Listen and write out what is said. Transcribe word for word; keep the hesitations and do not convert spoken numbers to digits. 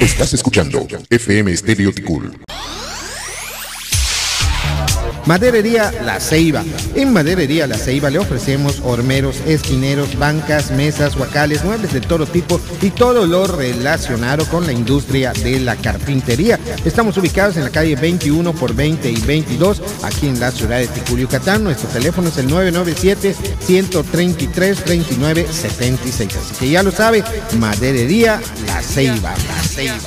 Estás escuchando F M Stereo Ticul. Maderería La Ceiba. En Maderería La Ceiba le ofrecemos hormeros, esquineros, bancas, mesas, huacales, muebles de todo tipo y todo lo relacionado con la industria de la carpintería. Estamos ubicados en la calle veintiuno por veinte y veintidós, aquí en la ciudad de Ticul, Yucatán. Nuestro teléfono es el nueve nueve siete, uno tres tres, tres nueve siete seis. Así que ya lo sabe, Maderería La Ceiba. La Ceiba.